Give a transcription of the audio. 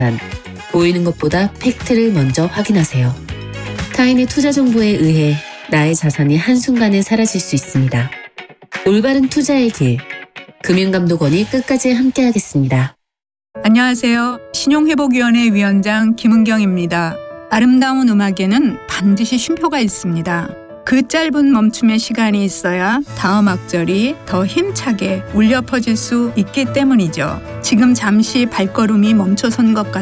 보이는 것보다 팩트를 먼저 확인하세요. 타인의 투자 정보에 의해 나의 자산이 한순간에 사라질 수 있습니다. 올바른 투자의 길, 금융감독원이 끝까지 함께하겠습니다. 안녕하세요. 신용회복위원회 위원장 김은경입니다. 아름다운 음악에는 반드시 쉼표가 있습니다. 그 짧은 멈춤의 시간이 있어야 다음 악절이 더 힘차게 울려 퍼질 수 있기 때문이죠. 지금 잠시 발걸음이 멈춰선 것 같아요.